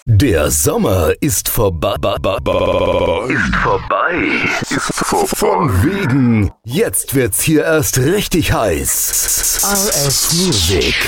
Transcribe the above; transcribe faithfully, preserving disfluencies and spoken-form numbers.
Der Sommer ist vorbei. Ist vorbei. Ist vor von wegen. Jetzt wird's hier erst richtig heiß. R S Music.